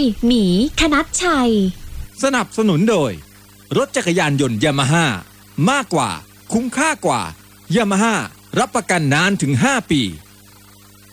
หมีคณัชชัยสนับสนุนโดยรถจักรยานยนต์ยามาฮ่ามากกว่าคุ้มค่ากว่ายามาฮ่ารับประกันนานถึง5 ปี